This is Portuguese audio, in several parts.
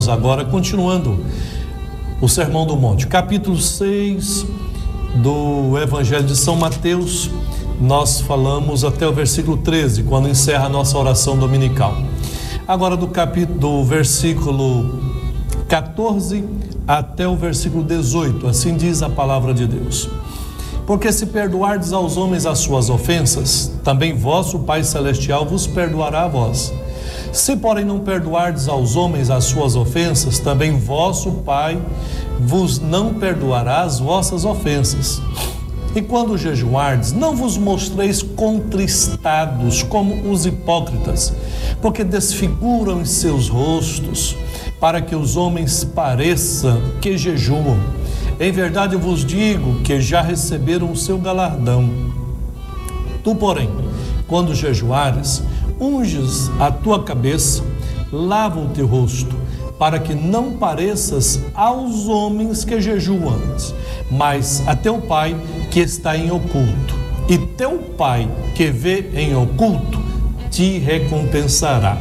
Agora, continuando o Sermão do Monte, capítulo 6 do Evangelho de São Mateus, nós falamos até o versículo 13, quando encerra a nossa oração dominical. Agora do versículo 14 até o versículo 18, assim diz a palavra de Deus. Porque se perdoardes aos homens as suas ofensas, também vosso Pai Celestial vos perdoará a vós. Se, porém, não perdoardes aos homens as suas ofensas, também vosso Pai vos não perdoará as vossas ofensas. E quando jejuardes, não vos mostreis contristados como os hipócritas, porque desfiguram em seus rostos, para que os homens pareçam que jejuam. Em verdade eu vos digo que já receberam o seu galardão. Tu, porém, quando jejuares, unges a tua cabeça, lava o teu rosto, para que não pareças aos homens que jejuam, mas a teu Pai que está em oculto. E teu Pai que vê em oculto te recompensará.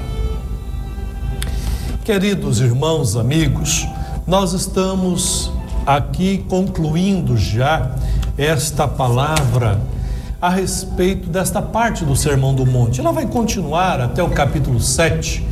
Queridos irmãos, amigos, nós estamos aqui concluindo já esta palavra a respeito desta parte do Sermão do Monte. Ela vai continuar até o capítulo 7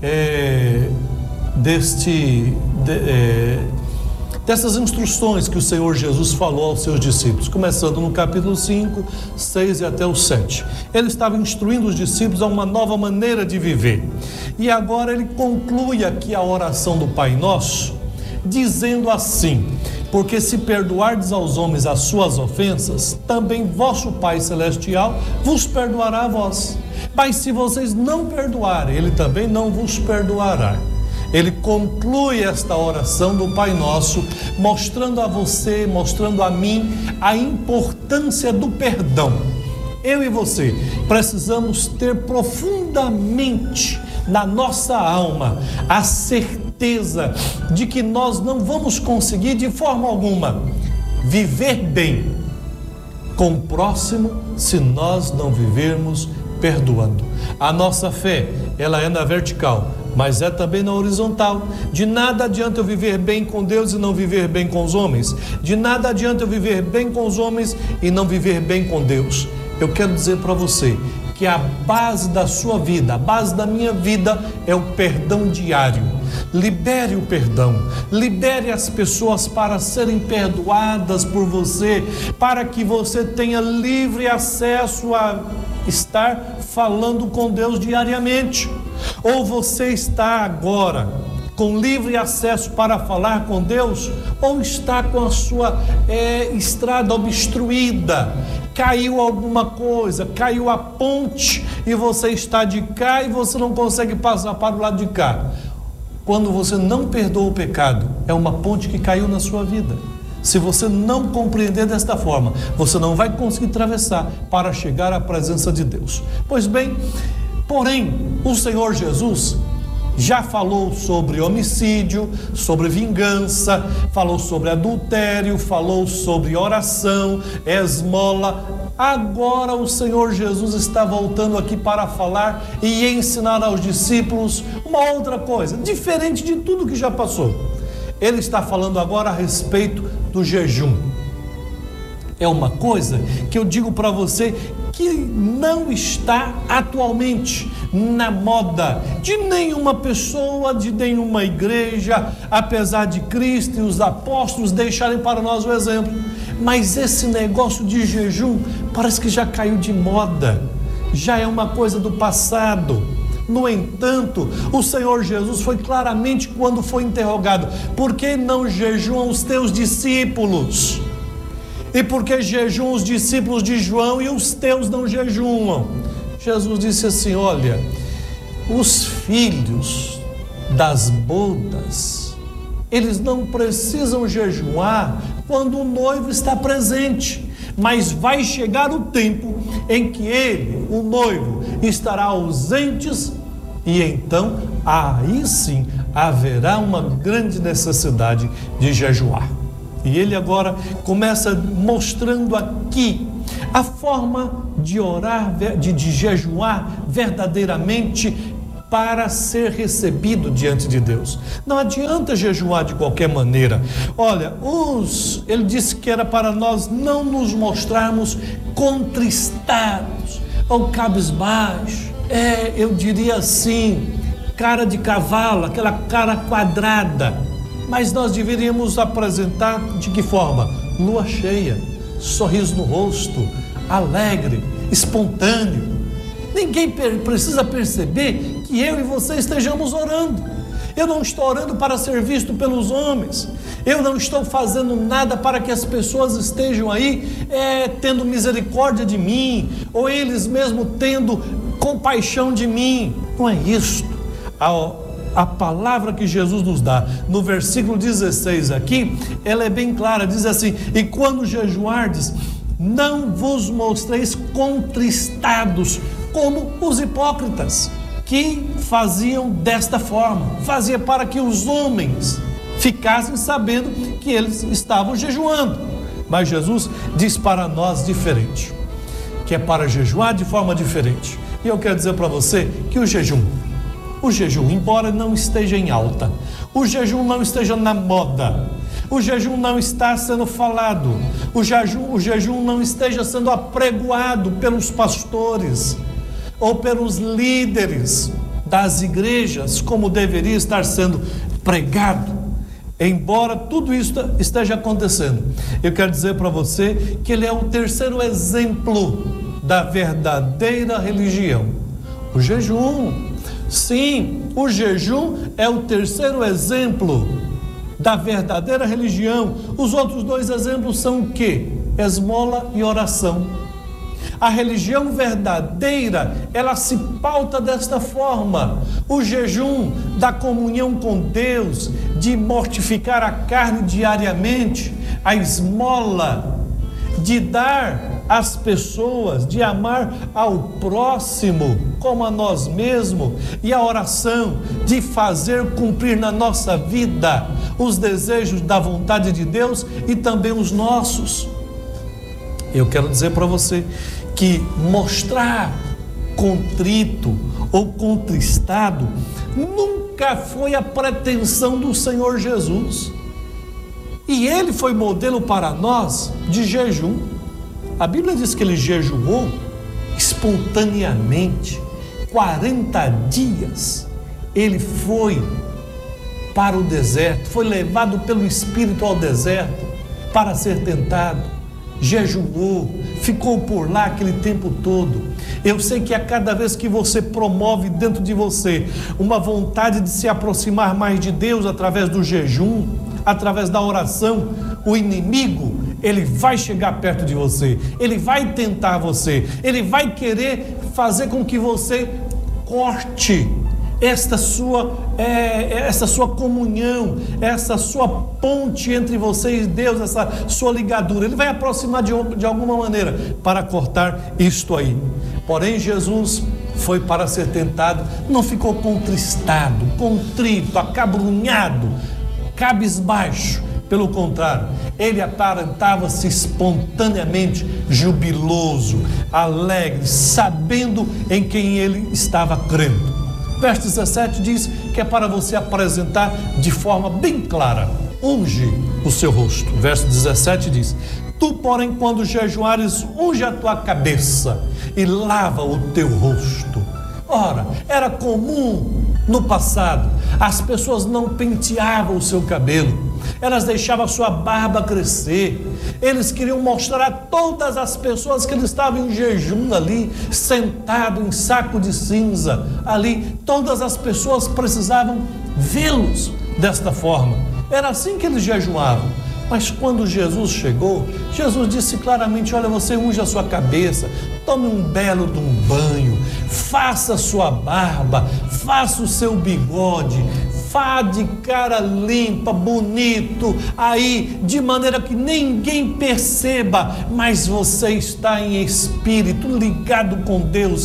dessas instruções que o Senhor Jesus falou aos seus discípulos, começando no capítulo 5, 6 e até o 7. Ele estava instruindo os discípulos a uma nova maneira de viver. E agora ele conclui aqui a oração do Pai Nosso, dizendo assim: porque se perdoardes aos homens as suas ofensas, também vosso Pai Celestial vos perdoará a vós. Mas se vocês não perdoarem, Ele também não vos perdoará. Ele conclui esta oração do Pai Nosso, mostrando a você, mostrando a mim, a importância do perdão. Eu e você precisamos ter profundamente na nossa alma a certeza de que nós não vamos conseguir de forma alguma viver bem com o próximo se nós não vivermos perdoando. A nossa fé, ela é na vertical, mas é também na horizontal. De nada adianta eu viver bem com Deus e não viver bem com os homens. De nada adianta eu viver bem com os homens e não viver bem com Deus. Eu quero dizer para você que a base da sua vida, a base da minha vida é o perdão diário. Libere o perdão, libere as pessoas para serem perdoadas por você, para que você tenha livre acesso a estar falando com Deus diariamente. Ou você está agora com livre acesso para falar com Deus, ou está com a sua estrada obstruída, caiu alguma coisa, caiu a ponte e você está de cá e você não consegue passar para o lado de cá. Quando você não perdoa o pecado, é uma ponte que caiu na sua vida. Se você não compreender desta forma, você não vai conseguir atravessar para chegar à presença de Deus. Pois bem, porém, o Senhor Jesus já falou sobre homicídio, sobre vingança, falou sobre adultério, falou sobre oração, esmola. Agora o Senhor Jesus está voltando aqui para falar e ensinar aos discípulos uma outra coisa, diferente de tudo que já passou. Ele está falando agora a respeito do jejum. É uma coisa que eu digo para você que não está atualmente na moda de nenhuma pessoa, de nenhuma igreja, apesar de Cristo e os apóstolos deixarem para nós o exemplo. Mas esse negócio de jejum parece que já caiu de moda, já é uma coisa do passado. No entanto, o Senhor Jesus foi claramente quando foi interrogado: por que não jejuam os teus discípulos? E por que jejuam os discípulos de João e os teus não jejuam? Jesus disse assim: olha, os filhos das bodas, eles não precisam jejuar quando o noivo está presente, mas vai chegar o tempo em que ele, o noivo, estará ausente e então aí sim haverá uma grande necessidade de jejuar. E ele agora começa mostrando aqui a forma de orar, de jejuar verdadeiramente para ser recebido diante de Deus. Não adianta jejuar de qualquer maneira. Olha, ele disse que era para nós não nos mostrarmos contristados ou cabisbaixos. Eu diria assim, cara de cavalo, aquela cara quadrada. Mas nós deveríamos apresentar de que forma? Lua cheia, sorriso no rosto, alegre, espontâneo. Ninguém precisa perceber que eu e você estejamos orando. Eu não estou orando para ser visto pelos homens. Eu não estou fazendo nada para que as pessoas estejam aí tendo misericórdia de mim, ou eles mesmo tendo compaixão de mim. Não é isto. A palavra que Jesus nos dá, no versículo 16 aqui, ela é bem clara, diz assim: e quando jejuardes, não vos mostreis contristados, como os hipócritas, que faziam desta forma, fazia para que os homens ficassem sabendo que eles estavam jejuando. Mas Jesus diz para nós diferente, que é para jejuar de forma diferente. E eu quero dizer para você que o jejum, embora não esteja em alta, o jejum não esteja na moda, o jejum não está sendo falado, o jejum não esteja sendo apregoado pelos pastores ou pelos líderes das igrejas, como deveria estar sendo pregado, embora tudo isso esteja acontecendo, eu quero dizer para você que ele é o terceiro exemplo da verdadeira religião, o jejum. Sim, o jejum é o terceiro exemplo da verdadeira religião. Os outros dois exemplos são o quê? Esmola e oração. A religião verdadeira, ela se pauta desta forma: o jejum da comunhão com Deus, de mortificar a carne diariamente, a esmola de dar às pessoas, de amar ao próximo como a nós mesmos, e a oração de fazer cumprir na nossa vida os desejos da vontade de Deus e também os nossos. Eu quero dizer para você que mostrar contrito ou contristado nunca foi a pretensão do Senhor Jesus. E ele foi modelo para nós de jejum. A Bíblia diz que ele jejuou espontaneamente, 40 dias. Ele foi para o deserto, foi levado pelo Espírito ao deserto para ser tentado. Jejuou, ficou por lá aquele tempo todo. Eu sei que a cada vez que você promove dentro de você uma vontade de se aproximar mais de Deus através do jejum, através da oração, o inimigo, ele vai chegar perto de você, ele vai tentar você, ele vai querer fazer com que você corte esta sua comunhão, essa sua ponte entre você e Deus, essa sua ligadura. Ele vai aproximar de alguma maneira para cortar isto aí. Porém, Jesus foi para ser tentado, não ficou contristado, contrito, acabrunhado, cabisbaixo. Pelo contrário, ele aparentava-se espontaneamente jubiloso, alegre, sabendo em quem ele estava crendo. Verso 17 diz que é para você apresentar de forma bem clara: unge o seu rosto. Verso 17 diz: tu, porém, quando jejuares, unge a tua cabeça e lava o teu rosto. Ora, era comum no passado, as pessoas não penteavam o seu cabelo, elas deixavam a sua barba crescer. Eles queriam mostrar a todas as pessoas que eles estavam em jejum ali, sentado em saco de cinza ali. Todas as pessoas precisavam vê-los desta forma. Era assim que eles jejuavam. Mas quando Jesus chegou, Jesus disse claramente: olha, você unge a sua cabeça, tome um belo de um banho, faça a sua barba, faça o seu bigode, vá de cara limpa, bonito, aí, de maneira que ninguém perceba, mas você está em espírito, ligado com Deus,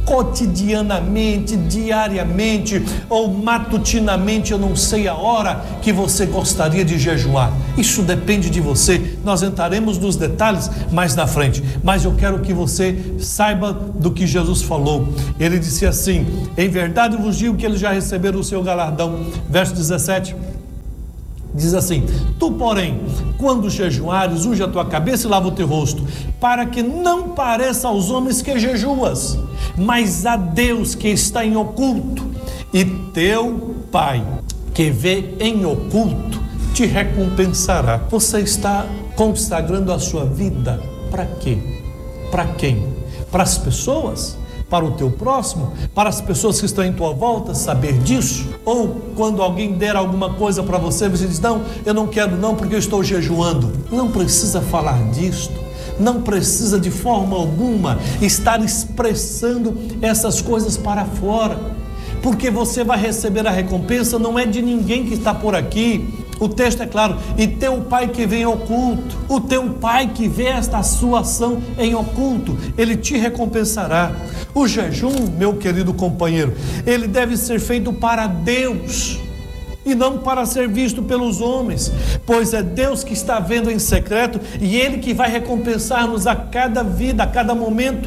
cotidianamente, diariamente ou matutinamente, eu não sei a hora que você gostaria de jejuar. Isso depende de você. Nós entraremos nos detalhes mais na frente, mas eu quero que você saiba do que Jesus falou. Ele disse assim: em verdade vos digo que eles já receberam o seu galardão. Verso 17 diz assim: tu, porém, quando jejuares, unge a tua cabeça e lava o teu rosto, para que não pareça aos homens que jejuas, mas a Deus que está em oculto, e teu Pai que vê em oculto te recompensará. Você está consagrando a sua vida para quê? Para quem? Para as pessoas? Para o teu próximo? Para as pessoas que estão em tua volta saber disso? Ou quando alguém der alguma coisa para você, você diz: não, eu não quero não, porque eu estou jejuando. Não precisa falar disto. Não precisa de forma alguma estar expressando essas coisas para fora, porque você vai receber a recompensa, não é de ninguém que está por aqui. O texto é claro: e teu Pai que vem em oculto, o teu Pai que vê esta sua ação em oculto, ele te recompensará. O jejum, meu querido companheiro, ele deve ser feito para Deus e não para ser visto pelos homens, pois é Deus que está vendo em secreto e Ele que vai recompensar-nos a cada vida, a cada momento.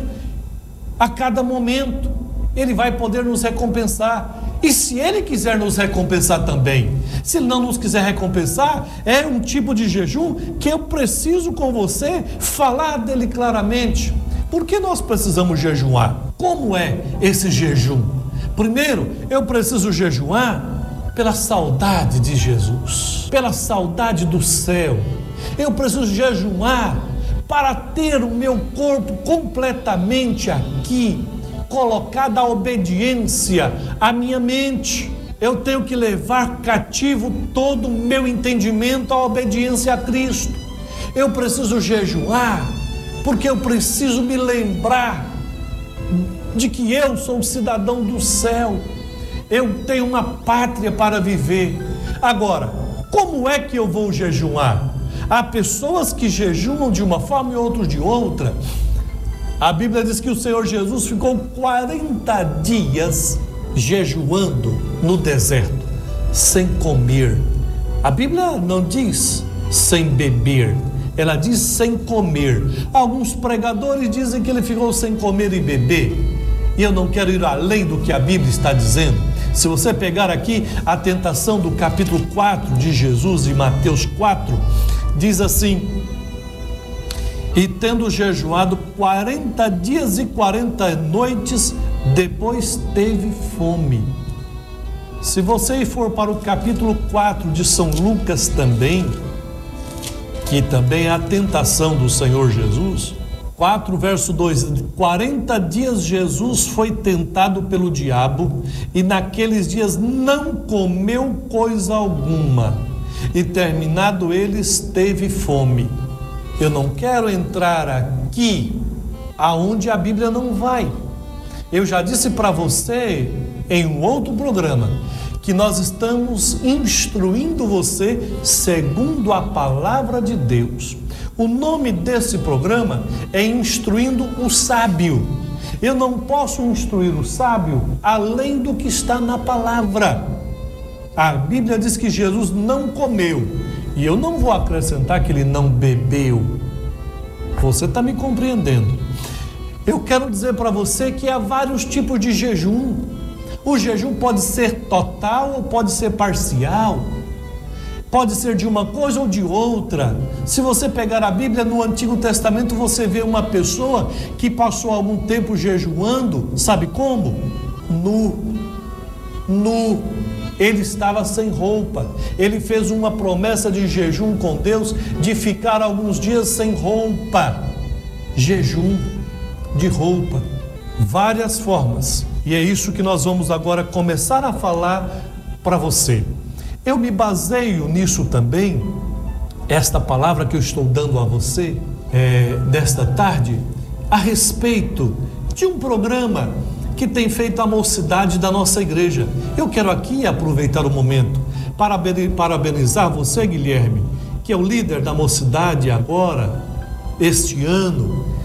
Ele vai poder nos recompensar. E se Ele quiser nos recompensar também, se Ele não nos quiser recompensar, é um tipo de jejum que eu preciso com você falar dele claramente. Por que nós precisamos jejuar? Como é esse jejum? Primeiro, eu preciso jejuar pela saudade de Jesus, pela saudade do céu. Eu preciso jejuar para ter o meu corpo completamente aqui, colocada a obediência à minha mente. Eu tenho que levar cativo todo o meu entendimento à obediência a Cristo. Eu preciso jejuar porque eu preciso me lembrar de que eu sou um cidadão do céu. Eu tenho uma pátria para viver. Agora, como é que eu vou jejuar? Há pessoas que jejuam de uma forma e outros de outra. A Bíblia diz que o Senhor Jesus ficou 40 dias jejuando no deserto, sem comer. A Bíblia não diz sem beber, ela diz sem comer. Alguns pregadores dizem que ele ficou sem comer e beber, e eu não quero ir além do que a Bíblia está dizendo. Se você pegar aqui a tentação do capítulo 4 de Jesus, em Mateus 4, diz assim: e tendo jejuado 40 dias e 40 noites, depois teve fome. Se você for para o capítulo 4 de São Lucas também, que também é a tentação do Senhor Jesus, 4 verso 2, 40 dias Jesus foi tentado pelo diabo, e naqueles dias não comeu coisa alguma, e terminado eles teve fome. Eu não quero entrar aqui aonde a Bíblia não vai. Eu já disse para você em um outro programa que nós estamos instruindo você segundo a palavra de Deus. O nome desse programa é Instruindo o Sábio. Eu não posso instruir o sábio além do que está na palavra. A Bíblia diz que Jesus não comeu, e eu não vou acrescentar que ele não bebeu. Você está me compreendendo? Eu quero dizer para você que há vários tipos de jejum. O jejum pode ser total ou pode ser parcial. Pode ser de uma coisa ou de outra. Se você pegar a Bíblia no Antigo Testamento, você vê uma pessoa que passou algum tempo jejuando, sabe como? Nu. Ele estava sem roupa. Ele fez uma promessa de jejum com Deus, de ficar alguns dias sem roupa. Jejum de roupa. Várias formas. E é isso que nós vamos agora começar a falar para você. Eu me baseio nisso também, esta palavra que eu estou dando a você nesta tarde, a respeito de um programa que tem feito a mocidade da nossa igreja. Eu quero aqui aproveitar o momento para parabenizar você, Guilherme, que é o líder da mocidade agora, este ano.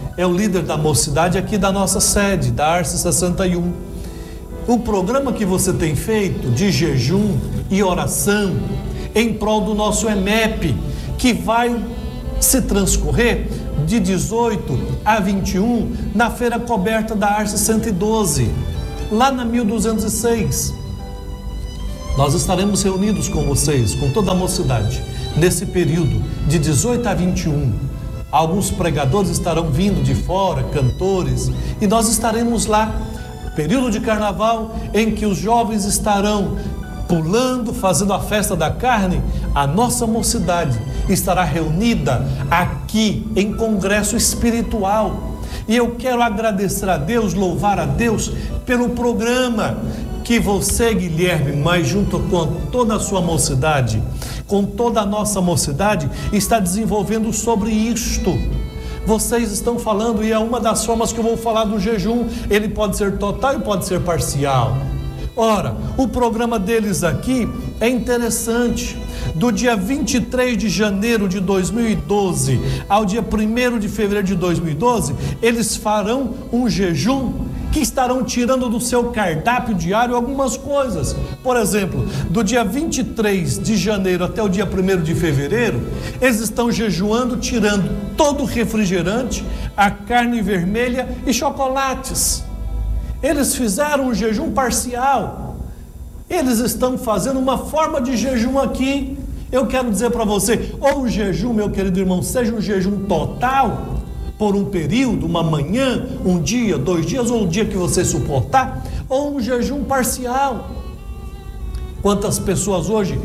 é o líder da mocidade aqui da nossa sede, da Arce 61. O programa que você tem feito de jejum e oração em prol do nosso EMEP, que vai se transcorrer de 18 a 21 na feira coberta da Arce 112, lá na 1206. Nós estaremos reunidos com vocês, com toda a mocidade, nesse período de 18 a 21. Alguns pregadores estarão vindo de fora, cantores, e nós estaremos lá. Período de carnaval em que os jovens estarão pulando, fazendo a festa da carne. A nossa mocidade estará reunida aqui em congresso espiritual. E eu quero agradecer a Deus, louvar a Deus pelo programa que você, Guilherme, mas junto com toda a sua mocidade, com toda a nossa mocidade, está desenvolvendo sobre isto. Vocês estão falando, e é uma das formas que eu vou falar do jejum. Ele pode ser total e pode ser parcial. Ora, o programa deles aqui é interessante. Do dia 23 de janeiro de 2012 ao dia 1º de fevereiro de 2012, eles farão um jejum que estarão tirando do seu cardápio diário algumas coisas. Por exemplo, do dia 23 de janeiro até o dia 1º de fevereiro, eles estão jejuando, tirando todo o refrigerante, a carne vermelha e chocolates. Eles fizeram um jejum parcial. Eles estão fazendo uma forma de jejum aqui. Eu quero dizer para você, ou o jejum, meu querido irmão, seja um jejum total, por um período, uma manhã, um dia, 2 dias, ou um dia que você suportar, ou um jejum parcial. Quantas pessoas hoje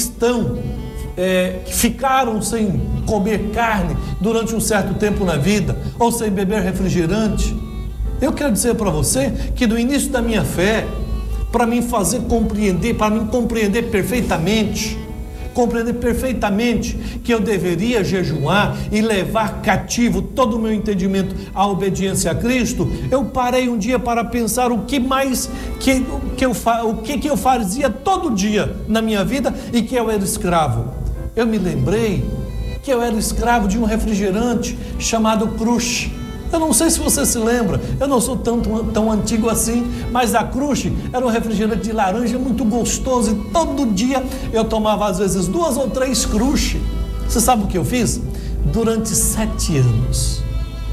ficaram sem comer carne durante um certo tempo na vida, ou sem beber refrigerante? Eu quero dizer para você que no início da minha fé, para me compreender perfeitamente que eu deveria jejuar e levar cativo todo o meu entendimento à obediência a Cristo, eu parei um dia para pensar o que eu fazia todo dia na minha vida e que eu era escravo. Eu me lembrei que eu era escravo de um refrigerante chamado Crush. Eu não sei se você se lembra, eu não sou tão antigo assim, mas a Crush era um refrigerante de laranja muito gostoso e todo dia eu tomava às vezes 2 ou 3 Crush. Você sabe o que eu fiz? Durante 7 anos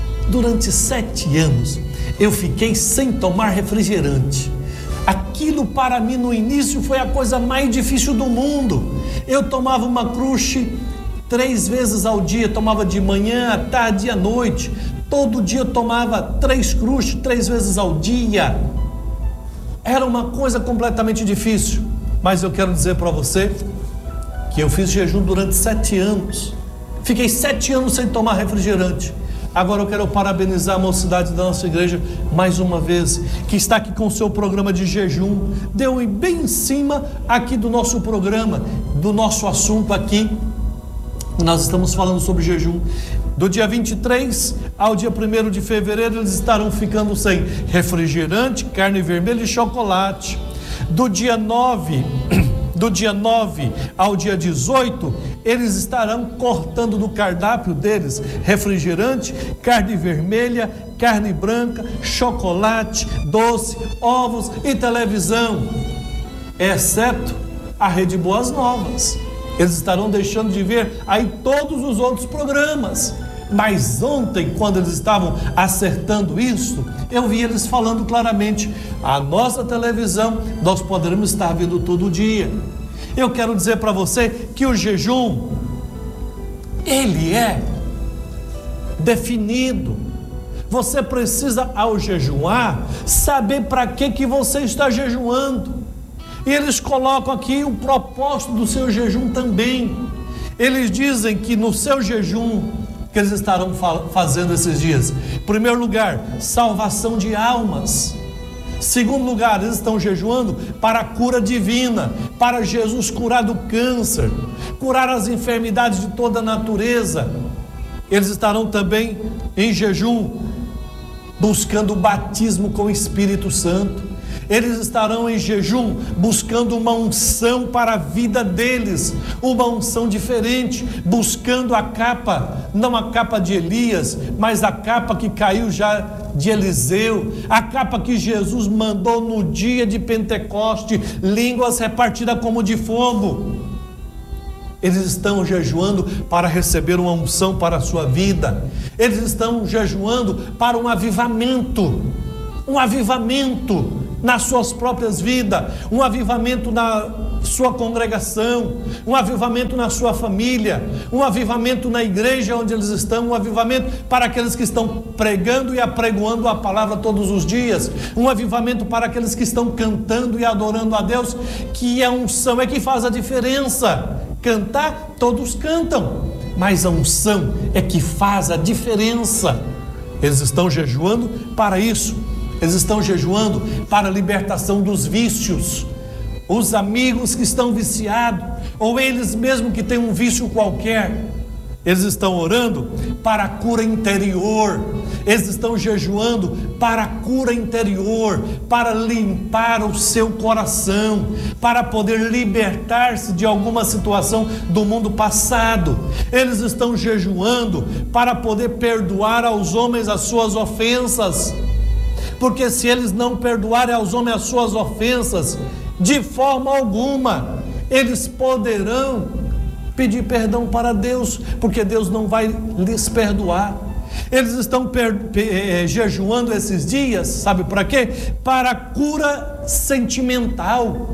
eu fiquei sem tomar refrigerante. Aquilo para mim no início foi a coisa mais difícil do mundo. Eu tomava uma Crush 3 vezes ao dia, tomava de manhã, à tarde e à noite. Todo dia eu tomava 3 Crush, 3 vezes ao dia. Era uma coisa completamente difícil. Mas eu quero dizer para você que eu fiz jejum durante 7 anos. Fiquei 7 anos sem tomar refrigerante. Agora eu quero parabenizar a mocidade da nossa igreja mais uma vez, que está aqui com o seu programa de jejum. Deu bem em cima aqui do nosso programa, do nosso assunto aqui. Nós estamos falando sobre jejum. Do dia 23 ao dia 1º de fevereiro, eles estarão ficando sem refrigerante, carne vermelha e chocolate. Do dia 9 ao dia 18, eles estarão cortando do cardápio deles refrigerante, carne vermelha, carne branca, chocolate, doce, ovos e televisão, exceto a Rede Boas Novas. Eles estarão deixando de ver aí todos os outros programas. Mas ontem, quando eles estavam acertando isso, eu vi eles falando claramente: a nossa televisão nós poderemos estar vendo todo dia. Eu quero dizer para você que o jejum, ele é definido. Você precisa, ao jejuar, saber para que você está jejuando. E eles colocam aqui o propósito do seu jejum também. Eles dizem que no seu jejum, que eles estarão fazendo esses dias, em primeiro lugar, salvação de almas. Segundo lugar, eles estão jejuando para a cura divina, para Jesus curar do câncer, curar as enfermidades de toda a natureza. Eles estarão também em jejum, buscando o batismo com o Espírito Santo. Eles estarão em jejum, buscando uma unção para a vida deles, uma unção diferente, buscando a capa, não a capa de Elias, mas a capa que caiu já de Eliseu, a capa que Jesus mandou no dia de Pentecoste, línguas repartidas como de fogo. Eles estão jejuando para receber uma unção para a sua vida. Eles estão jejuando para um avivamento nas suas próprias vidas, um avivamento na sua congregação, um avivamento na sua família, um avivamento na igreja onde eles estão, um avivamento para aqueles que estão pregando e apregoando a palavra todos os dias, um avivamento para aqueles que estão cantando e adorando a Deus, que a unção é que faz a diferença. Cantar, todos cantam, mas a unção é que faz a diferença. Eles estão jejuando para isso. Eles estão jejuando para a libertação dos vícios. Os amigos que estão viciados, ou eles mesmos que têm um vício qualquer, eles estão orando para a cura interior. Eles estão jejuando para a cura interior, para limpar o seu coração, para poder libertar-se de alguma situação do mundo passado. Eles estão jejuando para poder perdoar aos homens as suas ofensas, porque se eles não perdoarem aos homens as suas ofensas, de forma alguma eles poderão pedir perdão para Deus, porque Deus não vai lhes perdoar. Eles estão jejuando esses dias, sabe para quê? Para a cura sentimental.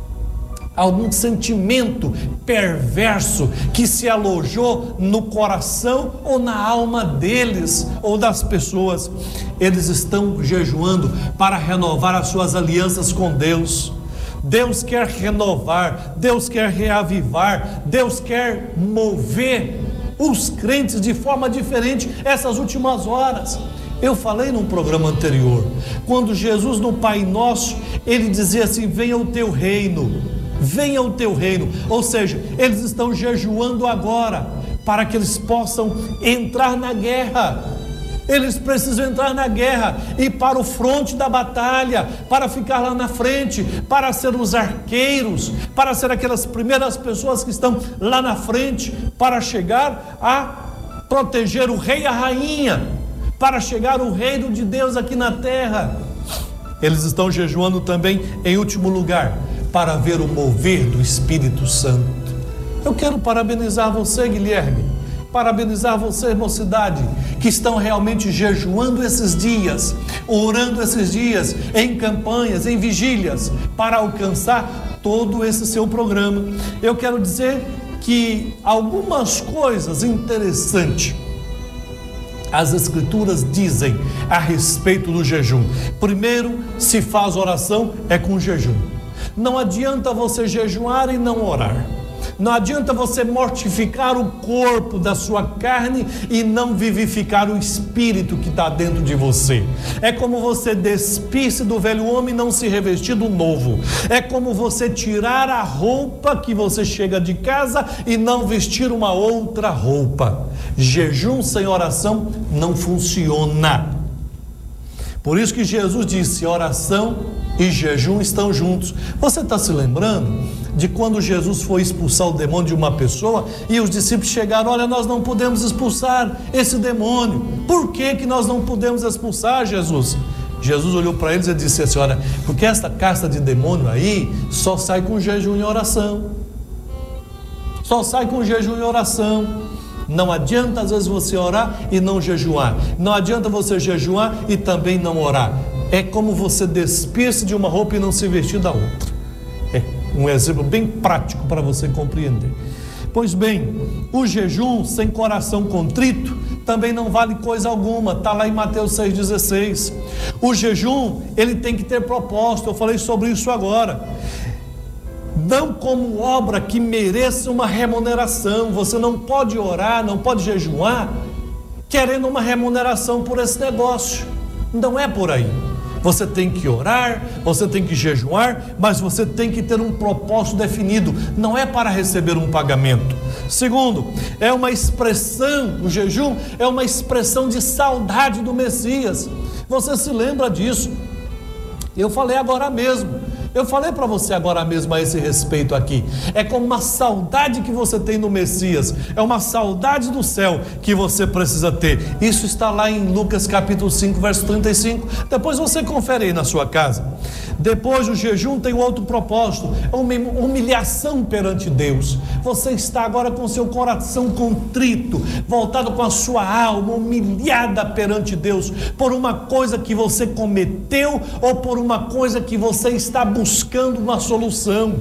Algum sentimento perverso que se alojou no coração ou na alma deles ou das pessoas. Eles estão jejuando para renovar as suas alianças com Deus. Deus quer renovar, Deus quer reavivar, Deus quer mover os crentes de forma diferente essas últimas horas. Eu falei num programa anterior, quando Jesus no Pai Nosso, ele dizia assim: venha o teu reino, venha o teu reino. Ou seja, eles estão jejuando agora para que eles possam entrar na guerra. Eles precisam entrar na guerra, ir para o fronte da batalha, para ficar lá na frente, para ser os arqueiros, para ser aquelas primeiras pessoas que estão lá na frente, para chegar a proteger o rei e a rainha, para chegar o reino de Deus aqui na terra. Eles estão jejuando também, em último lugar, para ver o mover do Espírito Santo. Eu quero parabenizar você, Guilherme, parabenizar você, mocidade, que estão realmente jejuando esses dias, orando esses dias, em campanhas, em vigílias, para alcançar todo esse seu programa. Eu quero dizer que algumas coisas interessantes as Escrituras dizem a respeito do jejum. Primeiro, se faz oração, é com jejum. Não adianta você jejuar e não orar. Não adianta você mortificar o corpo da sua carne e não vivificar o espírito que está dentro de você. É como você despir-se do velho homem e não se revestir do novo. É como você tirar a roupa que você chega de casa e não vestir uma outra roupa. Jejum sem oração não funciona. Por isso que Jesus disse: oração e jejum estão juntos. Você está se lembrando de quando Jesus foi expulsar o demônio de uma pessoa e os discípulos chegaram: olha, nós não podemos expulsar esse demônio. Por que nós não podemos expulsar, Jesus? Jesus olhou para eles e disse assim: olha, porque esta casta de demônio aí só sai com jejum e oração. Só sai com jejum e oração. Não adianta às vezes você orar e não jejuar. Não adianta você jejuar e também não orar. É como você despir-se de uma roupa e não se vestir da outra. É um exemplo bem prático para você compreender. Pois bem, o jejum sem coração contrito também não vale coisa alguma. Está lá em Mateus 6,16. O jejum, ele tem que ter propósito. Eu falei sobre isso agora. Não como obra que mereça uma remuneração. Você não pode orar, não pode jejuar querendo uma remuneração por esse negócio. Não é por aí. Você tem que orar, você tem que jejuar, mas você tem que ter um propósito definido. Não é para receber um pagamento. Segundo, é uma expressão, o jejum é uma expressão de saudade do Messias. Você se lembra disso? Eu falei agora mesmo. Eu falei para você agora mesmo a esse respeito aqui. É como uma saudade que você tem no Messias. É uma saudade do céu que você precisa ter. Isso está lá em Lucas capítulo 5, verso 35. Depois você confere aí na sua casa. Depois o jejum tem um outro propósito. É uma humilhação perante Deus. Você está agora com seu coração contrito, voltado com a sua alma humilhada perante Deus, por uma coisa que você cometeu ou por uma coisa que você está buscando uma solução.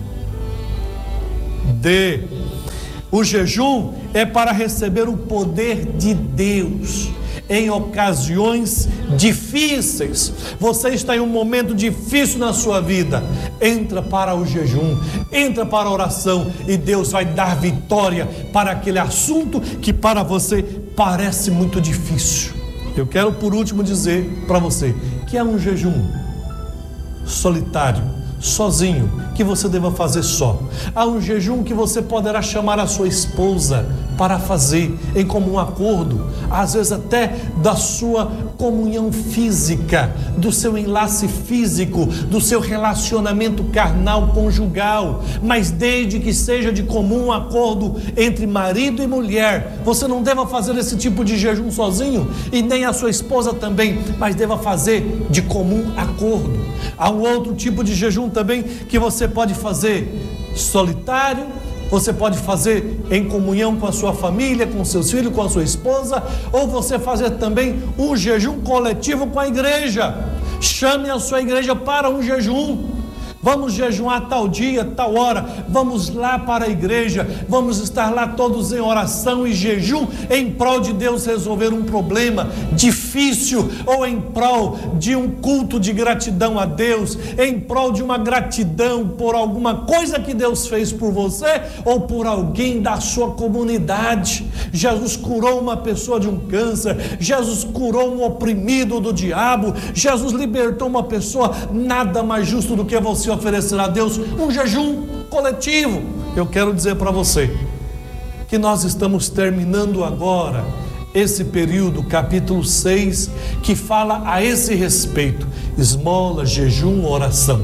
O jejum é para receber o poder de Deus em ocasiões difíceis. Você está em um momento difícil na sua vida, entra para o jejum, entra para a oração, e Deus vai dar vitória para aquele assunto que para você parece muito difícil. Eu quero por último dizer para você que é um jejum solitário, sozinho, que você deva fazer só. Há um jejum que você poderá chamar a sua esposa para fazer em comum acordo, às vezes até da sua comunhão física, do seu enlace físico, do seu relacionamento carnal conjugal, mas desde que seja de comum acordo entre marido e mulher. Você não deva fazer esse tipo de jejum sozinho, e nem a sua esposa também, mas deva fazer de comum acordo. Há um outro tipo de jejum também que você pode fazer solitário, você pode fazer em comunhão com a sua família, com seus filhos, com a sua esposa, ou você fazer também um jejum coletivo com a igreja. Chame a sua igreja para um jejum. Vamos jejuar tal dia, tal hora, vamos lá para a igreja, vamos estar lá todos em oração e jejum em prol de Deus resolver um problema difícil, ou em prol de um culto de gratidão a Deus, em prol de uma gratidão por alguma coisa que Deus fez por você ou por alguém da sua comunidade. Jesus curou uma pessoa de um câncer, Jesus curou um oprimido do diabo, Jesus libertou uma pessoa. Nada mais justo do que você oferecer a Deus um jejum coletivo. Eu quero dizer para você que nós estamos terminando agora esse período, capítulo 6, que fala a esse respeito: esmola, jejum, oração.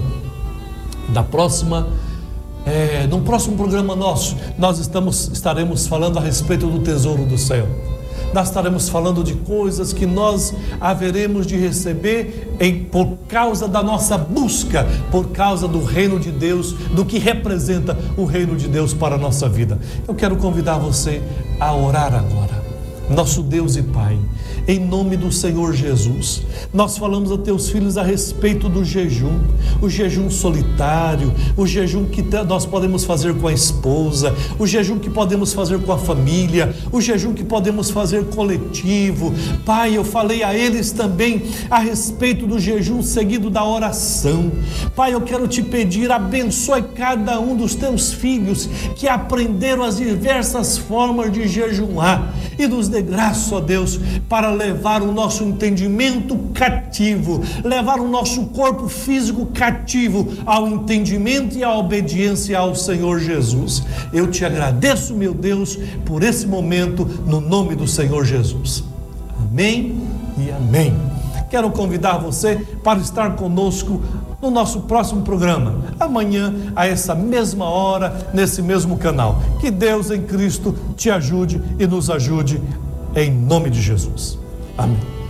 No próximo programa nosso, nós estaremos falando a respeito do tesouro do céu. Nós estaremos falando de coisas que nós haveremos de receber por causa da nossa busca, por causa do reino de Deus, do que representa o reino de Deus para a nossa vida. Eu quero convidar você a orar agora. Nosso Deus e Pai, em nome do Senhor Jesus, nós falamos a teus filhos a respeito do jejum, o jejum solitário, o jejum que nós podemos fazer com a esposa, o jejum que podemos fazer com a família, o jejum que podemos fazer coletivo. Pai, eu falei a eles também a respeito do jejum seguido da oração. Pai, eu quero te pedir, abençoe cada um dos teus filhos que aprenderam as diversas formas de jejuar, e nos dê graça, ó Deus, para levar o nosso entendimento cativo, levar o nosso corpo físico cativo ao entendimento e à obediência ao Senhor Jesus. Eu te agradeço, meu Deus, por esse momento, no nome do Senhor Jesus. Amém e amém. Quero convidar você para estar conosco no nosso próximo programa, amanhã, a essa mesma hora, nesse mesmo canal. Que Deus em Cristo te ajude e nos ajude, em nome de Jesus. Amém.